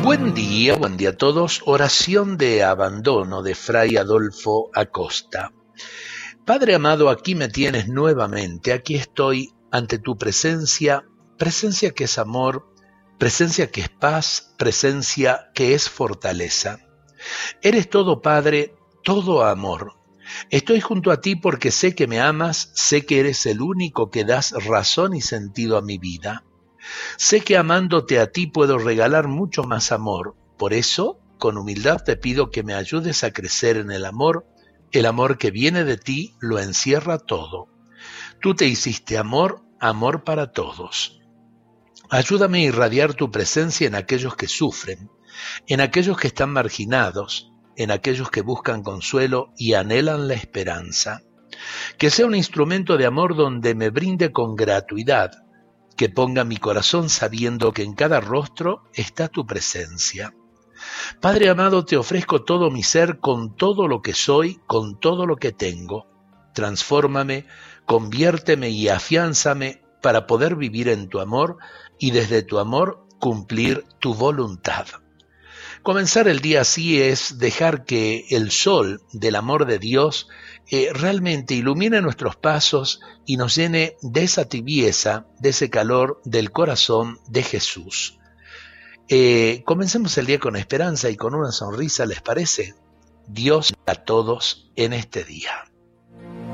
Buen día a todos. Oración de abandono de Fray Adolfo Acosta. Padre amado, aquí me tienes nuevamente, aquí estoy ante tu presencia, presencia que es amor, presencia que es paz, presencia que es fortaleza. Eres todo Padre, todo amor. Estoy junto a ti porque sé que me amas, sé que eres el único que das razón y sentido a mi vida. Sé que amándote a ti puedo regalar mucho más amor. Por eso, con humildad te pido que me ayudes a crecer en el amor que viene de ti lo encierra todo. Tú te hiciste amor, amor para todos. Ayúdame a irradiar tu presencia en aquellos que sufren, en aquellos que están marginados, en aquellos que buscan consuelo y anhelan la esperanza. Que sea un instrumento de amor donde me brinde con gratuidad, que ponga mi corazón sabiendo que en cada rostro está tu presencia. Padre amado, te ofrezco todo mi ser con todo lo que soy, con todo lo que tengo. Transfórmame, conviérteme y afiánzame para poder vivir en tu amor y desde tu amor cumplir tu voluntad. Comenzar el día así es dejar que el sol del amor de Dios realmente ilumine nuestros pasos y nos llene de esa tibieza, de ese calor del corazón de Jesús. Comencemos el día con esperanza y con una sonrisa, ¿les parece? Dios a todos en este día.